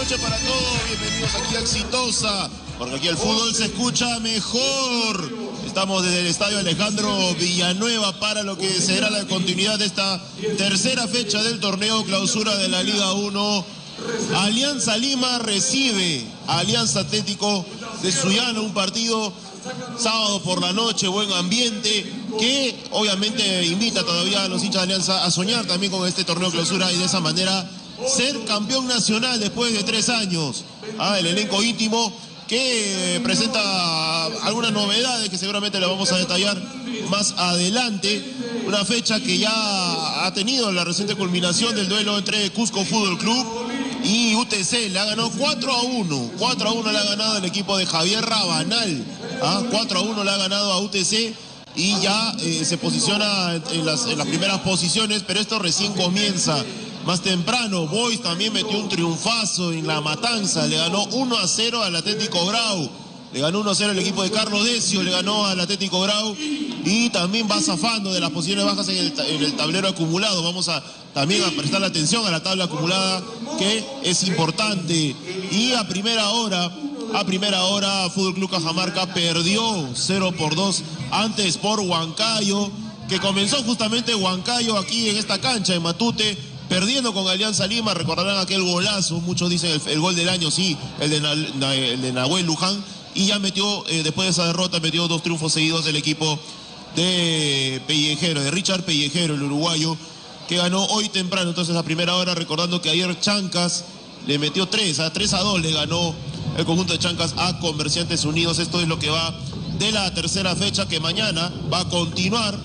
noches para todos, bienvenidos aquí a Exitosa, porque aquí el fútbol se escucha mejor. Estamos desde el estadio Alejandro Villanueva para lo que será la continuidad de esta tercera fecha del torneo clausura de la Liga 1. Alianza Lima recibe a Alianza Atlético de Sullana, un partido sábado por la noche, buen ambiente, que obviamente invita todavía a los hinchas de Alianza a soñar también con este torneo clausura y de esa manera ser campeón nacional después de 3 años. El elenco íntimo que presenta algunas novedades que seguramente le vamos a detallar más adelante. Una fecha que ya ha tenido la reciente culminación del duelo entre Cusco Fútbol Club y UTC. Le ha ganado 4-1. 4-1 le ha ganado el equipo de Javier Rabanal. 4-1 le ha ganado a UTC y ya se posiciona en las primeras posiciones, pero esto recién comienza. Más temprano, Boys también metió un triunfazo en La Matanza, le ganó 1-0 al Atlético Grau, le ganó 1-0 el equipo de Carlos Decio, le ganó al Atlético Grau y también va zafando de las posiciones bajas en el tablero acumulado. Vamos también a prestar atención a la tabla acumulada, que es importante. Y a primera hora, Fútbol Club Cajamarca perdió 0-2 ante Sport Huancayo, que comenzó justamente Huancayo aquí en esta cancha, en Matute, perdiendo con Alianza Lima. Recordarán aquel golazo, muchos dicen el gol del año, sí, el de Nahuel Luján, y ya metió, después de esa derrota, metió 2 triunfos seguidos del equipo de Pellejero, de Richard Pellejero, el uruguayo, que ganó hoy temprano. Entonces a primera hora, recordando que ayer Chancas le metió 3-2, le ganó el conjunto de Chancas a Comerciantes Unidos. Esto es lo que va de la tercera fecha, que mañana va a continuar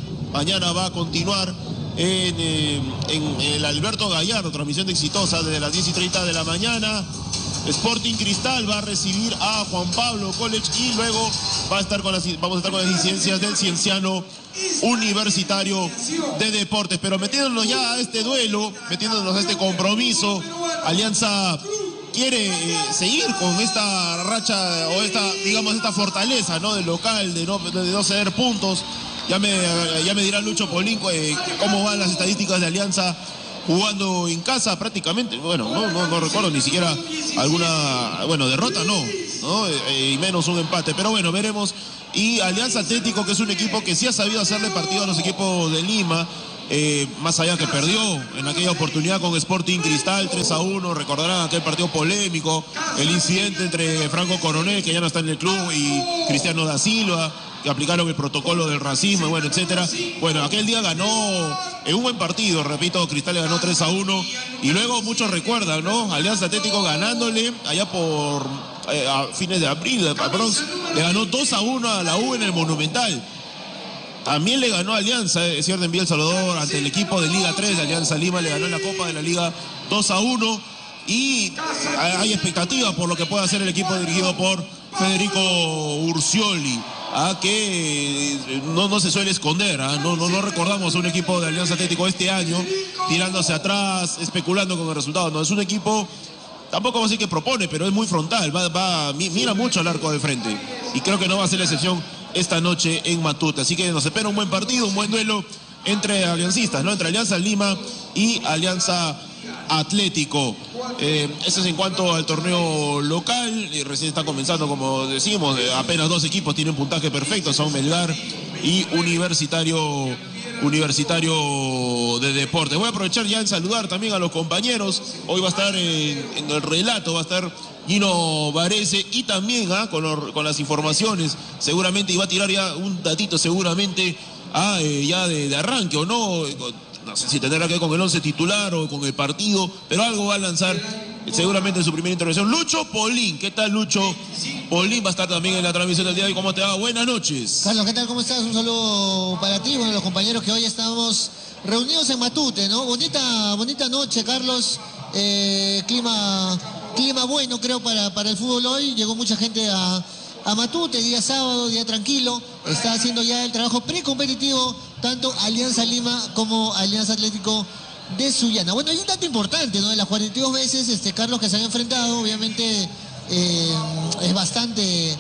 en el Alberto Gallardo, transmisión de Exitosa desde las 10:30 de la mañana. Sporting Cristal va a recibir a Juan Pablo College y luego vamos a estar con las incidencias del Cienciano Universitario de Deportes. Pero metiéndonos ya a este duelo, metiéndonos a este compromiso, Alianza quiere seguir con esta racha o esta fortaleza, ¿no?, del local, de no ceder puntos. Ya me dirá Lucho Polín cómo van las estadísticas de Alianza jugando en casa prácticamente. Bueno, no recuerdo ni siquiera alguna, derrota y menos un empate. Pero bueno, veremos. Y Alianza Atlético, que es un equipo que sí ha sabido hacerle partido a los equipos de Lima, más allá que perdió en aquella oportunidad con Sporting Cristal 3-1, recordarán aquel partido polémico, el incidente entre Franco Coronel, que ya no está en el club, y Cristiano da Silva, que aplicaron el protocolo del racismo, etcétera. Bueno, aquel día ganó en un buen partido, repito, Cristal le ganó 3-1, y luego muchos recuerdan, ¿no?, Alianza Atlético ganándole allá por a fines de abril, le ganó 2-1 a la U en el Monumental. También le ganó a Alianza, cierto, en Villa El Salvador, ante el equipo de Liga 3 de Alianza Lima, le ganó en la Copa de la Liga 2-1, y hay expectativas por lo que puede hacer el equipo dirigido por Federico Urcioli, que no se suele esconder, no recordamos a un equipo de Alianza Atlético este año tirándose atrás, especulando con el resultado. No, es un equipo, tampoco va a decir que propone, pero es muy frontal, mira mucho al arco de frente, y creo que no va a ser la excepción esta noche en Matute. Así que nos espera un buen partido, un buen duelo entre aliancistas, ¿no?, entre Alianza Lima y Alianza Atlético. Eso es en cuanto al torneo local, y recién está comenzando, como decimos, apenas 2 equipos tienen puntaje perfecto, son Melgar y Universitario de Deportes. Voy a aprovechar ya en saludar también a los compañeros. Hoy va a estar en el relato, va a estar Gino Varese, y también con las informaciones, seguramente, y va a tirar ya un datito seguramente ya de arranque, o no sé si tendrá que ver con el 11 titular o con el partido, pero algo va a lanzar seguramente en su primera intervención. Lucho Polín, ¿qué tal, Lucho? Polín va a estar también en la transmisión del día de hoy. ¿Cómo te va? Buenas noches. Carlos, ¿qué tal? ¿Cómo estás? Un saludo para ti, los compañeros que hoy estamos reunidos en Matute, ¿no? Bonita noche, Carlos. Clima bueno, creo, para el fútbol hoy. Llegó mucha gente a Matute, día sábado, día tranquilo. Está haciendo ya el trabajo precompetitivo tanto Alianza Lima como Alianza Atlético de Sullana. Bueno, hay un dato importante, ¿no? De las 42 veces, Carlos, que se han enfrentado, obviamente es bastante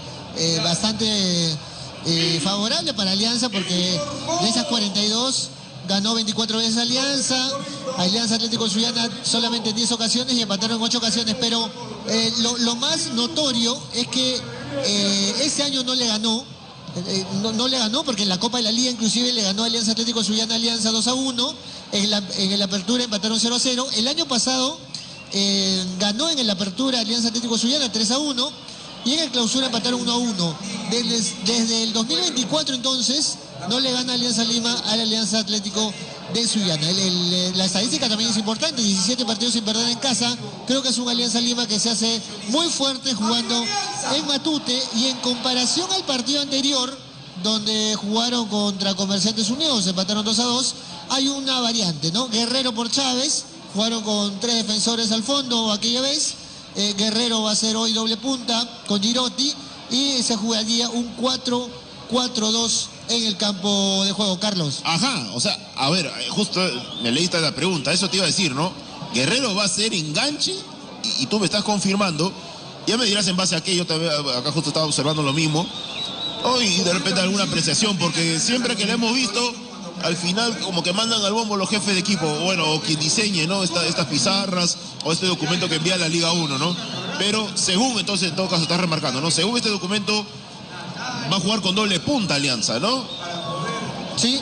favorable para Alianza, porque de esas 42 ganó 24 veces Alianza Atlético de Sullana solamente en 10 ocasiones y empataron en 8 ocasiones, pero Lo más notorio es que ese año no le ganó. No le ganó porque en la Copa de la Liga inclusive le ganó a Alianza Atlético Sullana Alianza 2-1. En la apertura empataron 0-0. El año pasado ganó en la apertura Alianza Atlético Sullana 3-1. Y en el clausura empataron 1-1. Desde el 2024 entonces no le gana Alianza Lima a la Alianza Atlético de Sullana. La estadística también es importante, 17 partidos sin perder en casa. Creo que es una Alianza Lima que se hace muy fuerte jugando en Matute, y en comparación al partido anterior, donde jugaron contra Comerciantes Unidos, empataron 2-2, hay una variante, ¿no? Guerrero por Chávez, jugaron con 3 defensores al fondo aquella vez. Guerrero va a ser hoy doble punta con Girotti, y se jugaría un 4-4-2 en el campo de juego, Carlos. Ajá, o sea, a ver, justo me leíste la pregunta, eso te iba a decir, ¿no? Guerrero va a ser enganche y tú me estás confirmando. Ya me dirás en base a qué, yo también acá justo estaba observando lo mismo. Y de repente alguna apreciación, porque siempre que lo hemos visto, al final como que mandan al bombo los jefes de equipo, bueno, o quien diseñe, ¿no? Estas pizarras o este documento que envía la Liga 1, ¿no? Pero según, entonces, en todo caso, estás remarcando, ¿no? Según este documento, va a jugar con doble punta Alianza, ¿no? Sí,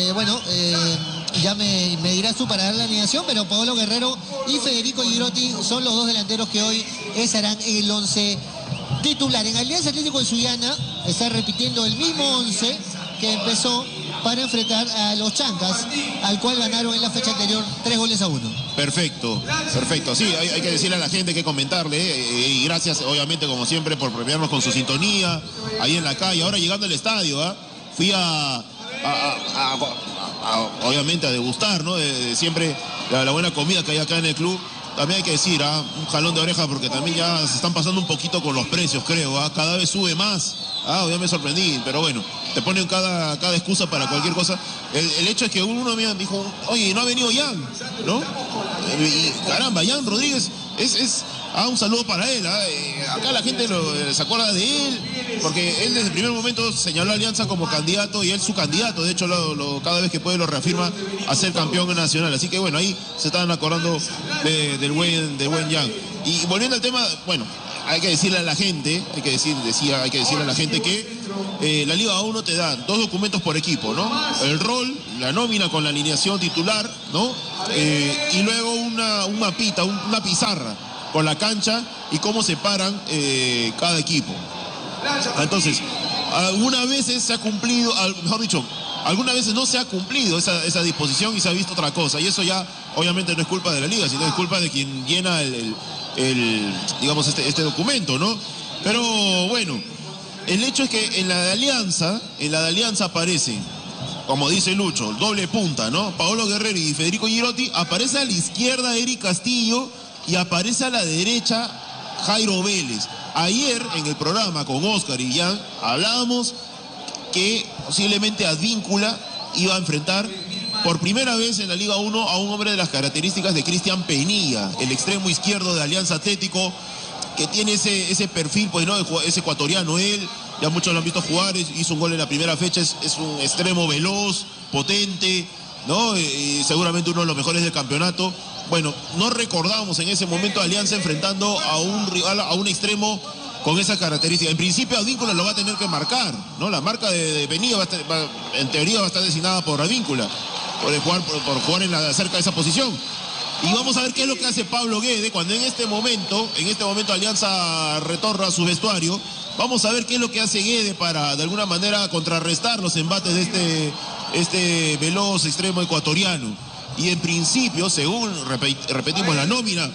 ya me dirás tú para dar la alineación, pero Paolo Guerrero y Federico Girotti son los dos delanteros que hoy estarán en el 11 titular. En Alianza Atlético de Sullana está repitiendo el mismo 11 que empezó para enfrentar a los Chancas, al cual ganaron en la fecha anterior 3-1. Perfecto. Sí, hay que decirle a la gente, que comentarle, y gracias obviamente como siempre por premiarnos con su sintonía ahí en la calle. Ahora llegando al estadio, fui obviamente a degustar, ¿no? Siempre la buena comida que hay acá en el club. También hay que decir, un jalón de oreja, porque también ya se están pasando un poquito con los precios, creo. Cada vez sube más. Ya me sorprendí, pero bueno, te ponen cada excusa para cualquier cosa. El hecho es que uno me dijo, oye, no ha venido Jan, ¿no? Y caramba, Jan Rodríguez un saludo para él. Acá la gente se acuerda de él, porque él desde el primer momento señaló a Alianza como candidato, y él su candidato. De hecho, cada vez que puede lo reafirma a ser campeón nacional. Así que bueno, ahí se estaban acordando del buen Jan. Y volviendo al tema, bueno, hay que decirle a la gente, hay que decirle a la gente que la Liga 1 te da 2 documentos por equipo, ¿no? El rol, la nómina con la alineación titular, ¿no? Y luego un mapita, una pizarra con la cancha y cómo se paran cada equipo. Entonces, algunas veces se ha cumplido, mejor dicho, algunas veces no se ha cumplido esa disposición y se ha visto otra cosa. Y eso ya obviamente no es culpa de la Liga, sino es culpa de quien llena digamos, este documento, ¿no? Pero bueno, el hecho es que en la de Alianza aparece, como dice Lucho, doble punta, ¿no? Paolo Guerrero y Federico Girotti. Aparece a la izquierda Eric Castillo y aparece a la derecha Jairo Vélez. Ayer en el programa con Oscar y Jan hablábamos que posiblemente Advíncula iba a enfrentar por primera vez en la Liga 1 a un hombre de las características de Cristian Penilla, el extremo izquierdo de Alianza Atlético, que tiene ese perfil, pues, ¿no? Es ecuatoriano él, ya muchos lo han visto jugar, hizo un gol en la primera fecha, es un extremo veloz, potente, ¿no? Seguramente uno de los mejores del campeonato. Bueno, no recordamos en ese momento a Alianza enfrentando a un rival, a un extremo con esa característica. En principio Advíncula lo va a tener que marcar, ¿no? La marca de Penilla en teoría va a estar designada por Advíncula, por jugar cerca de esa posición. Y vamos a ver qué es lo que hace Pablo Guede cuando en este momento Alianza retorna a su vestuario. Vamos a ver qué es lo que hace Guede para de alguna manera contrarrestar los embates de este veloz extremo ecuatoriano. Y en principio, según repetimos la nómina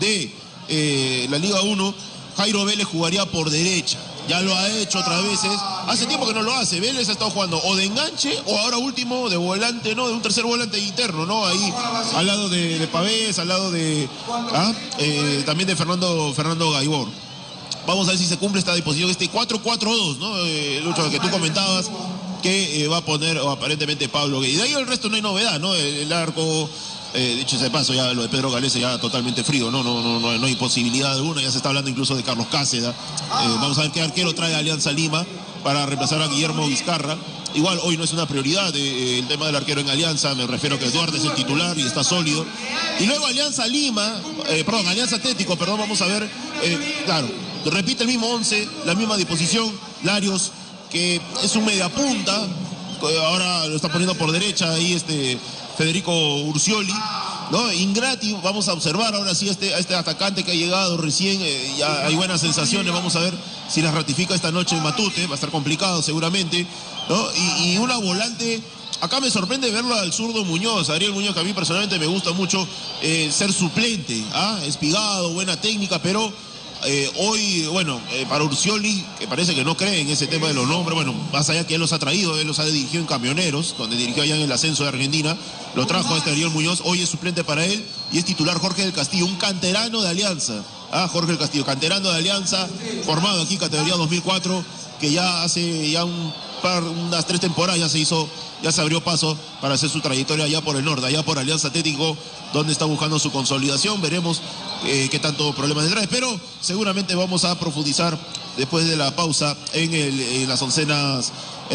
de la Liga 1, Jairo Vélez jugaría por derecha. Ya lo ha hecho otras veces. Hace tiempo que no lo hace. Vélez ha estado jugando o de enganche o ahora último de volante, ¿no? De un tercer volante interno, ¿no? Ahí al lado de Pavés, al lado de también de Fernando Gaibor. Vamos a ver si se cumple esta disposición, este 4-4-2, ¿no? Lucho, que tú comentabas que va a poner aparentemente Pablo Guede. Y de ahí el resto no hay novedad, ¿no? El arco, dicho ese paso, ya lo de Pedro Galese ya totalmente frío, no hay posibilidad alguna. Ya se está hablando incluso de Carlos Cáceda. Vamos a ver qué arquero trae Alianza Lima para reemplazar a Guillermo Vizcarra. Igual hoy no es una prioridad el tema del arquero en Alianza. Me refiero a que Eduardo es el titular y está sólido. Y luego Alianza Atlético, vamos a ver claro, repite el mismo 11, la misma disposición. Larios, que es un mediapunta, ahora lo está poniendo por derecha ahí Federico Urcioli, ¿no? Ingrati, vamos a observar ahora sí a este atacante que ha llegado recién, ya hay buenas sensaciones, vamos a ver si las ratifica esta noche en Matute, va a estar complicado seguramente, ¿no? Y una volante, acá me sorprende verlo al zurdo Muñoz, Ariel Muñoz, que a mí personalmente me gusta mucho ser suplente, espigado, buena técnica, pero hoy, bueno, para Urcioli, que parece que no cree en ese tema de los nombres, bueno, más allá que él los ha traído, él los ha dirigido en Camioneros, donde dirigió allá en el ascenso de Argentina, lo trajo a Ariel Muñoz, hoy es suplente para él, y es titular Jorge del Castillo, un canterano de Alianza, Jorge del Castillo, canterano de Alianza, formado aquí, categoría 2004, que ya hace ya unas 3 temporadas ya se abrió paso para hacer su trayectoria allá por el norte, allá por Alianza Atlético, donde está buscando su consolidación. Veremos qué tanto problema tendrá, pero seguramente vamos a profundizar después de la pausa en las oncenas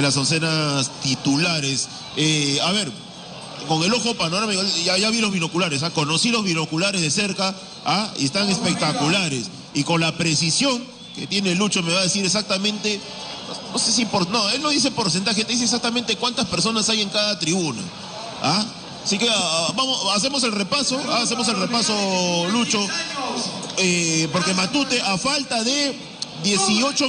titulares. A ver, con el ojo panorámico, ya vi los binoculares, conocí los binoculares de cerca, y están espectaculares, y con la precisión que tiene Lucho me va a decir exactamente, no sé si él no dice porcentaje, te dice exactamente cuántas personas hay en cada tribuna. Así que hacemos el repaso, Lucho, porque Matute a falta de 18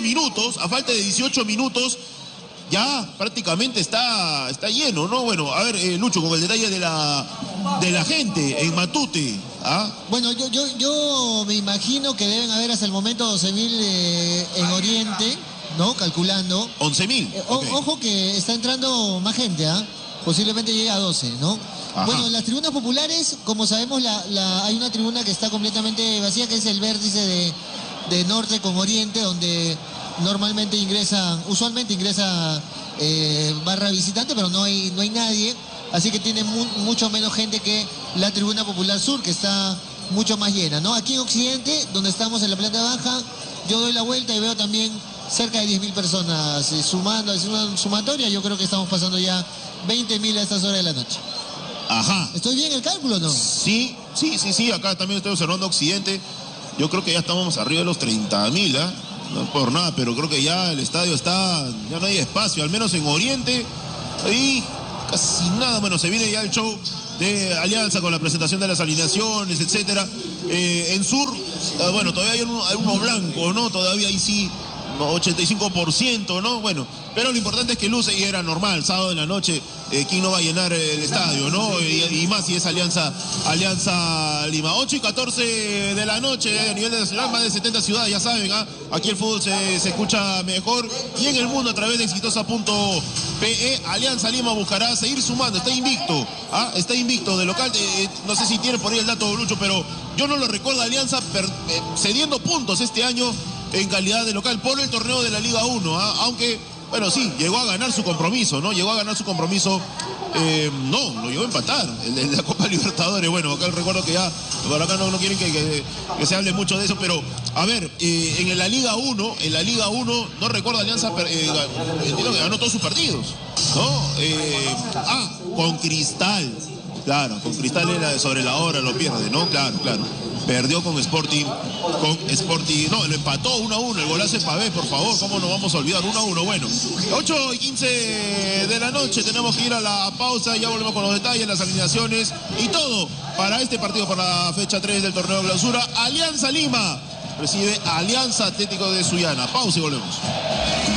minutos, ya prácticamente está lleno, ¿no? Bueno, a ver, Lucho, con el detalle de la gente en Matute. Bueno, yo me imagino que deben haber hasta el momento 12.000 en Oriente, ¿no? Calculando. 11.000. Okay. Ojo que está entrando más gente, posiblemente llegue a 12, ¿no? Ajá. Bueno, las tribunas populares, como sabemos, hay una tribuna que está completamente vacía, que es el vértice de norte con oriente, donde usualmente ingresa barra visitante, pero no hay nadie, así que tiene mucho menos gente que la tribuna popular sur, que está mucho más llena, ¿no? Aquí en Occidente, donde estamos en la planta baja, yo doy la vuelta y veo también cerca de 10.000 personas sumando, es una sumatoria, yo creo que estamos pasando ya 20.000 a estas horas de la noche. Ajá. ¿Estoy bien el cálculo o no? Sí, acá también estoy observando Occidente, yo creo que ya estamos arriba de los 30.000, no por nada, pero creo que ya el estadio ya no hay espacio, al menos en Oriente, ahí casi nada. Bueno, se viene ya el show de Alianza con la presentación de las alineaciones, etcétera. En Sur, bueno, todavía hay uno blanco, ¿no? Todavía ahí sí, 85%, ¿no? Bueno, pero lo importante es que luce, y era normal, sábado en la noche, ¿quién no va a llenar el estadio, no? Y más si es Alianza Lima. 8:14 de la noche, a nivel nacional, más de 70 ciudades, ya saben, aquí el fútbol se escucha mejor, y en el mundo a través de exitosa.pe. Alianza Lima buscará seguir sumando, está invicto de local, no sé si tiene por ahí el dato, Lucho, pero yo no lo recuerdo a Alianza cediendo puntos este año en calidad de local por el torneo de la Liga 1, aunque, bueno, sí, llegó a ganar su compromiso, ¿no? Lo llegó a empatar, el de la Copa Libertadores. Bueno, acá recuerdo que ya, por acá no quieren que se hable mucho de eso, pero, a ver, en la Liga 1, no recuerdo Alianza, entiendo que ganó todos sus partidos, ¿no? Con Cristal, claro, con Cristal era sobre la hora, lo pierde, ¿no? Claro. Perdió con Sporting, no, lo empató 1-1, el golazo de Pavés, por favor, ¿cómo nos vamos a olvidar? 1-1, bueno, 8:15 de la noche, tenemos que ir a la pausa, ya volvemos con los detalles, las alineaciones y todo para este partido, para la fecha 3 del torneo de clausura. Alianza Lima recibe Alianza Atlético de Sullana. Pausa y volvemos.